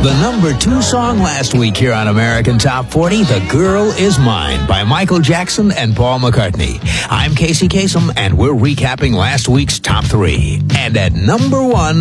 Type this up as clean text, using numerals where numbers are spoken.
The number 2 song last week here on American Top 40, The Girl Is Mine by Michael Jackson and Paul McCartney. I'm Casey Kasem, and we're recapping last week's top 3. And at number 1,